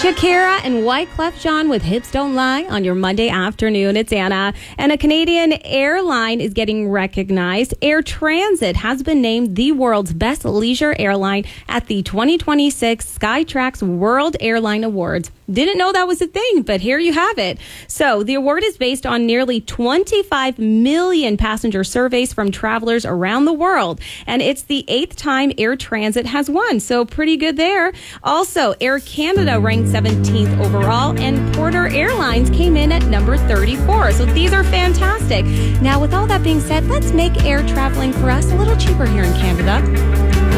Shakira and Wyclef Jean with Hips Don't Lie on your Monday afternoon. It's Anna. And a Canadian airline is getting recognized. Air Transit has been named the world's best leisure airline at the 2026 Skytrax World Airline Awards. Didn't know that was a thing, but here you have it. So the award is based on nearly 25 million passenger surveys from travelers around the world. And it's the 8th time Air Transit has won. So pretty good there. Also, Air Canada ranked 17th overall, and Porter Airlines came in at number 34. So these are fantastic. Now, with all that being said, let's make air traveling for us a little cheaper here in Canada.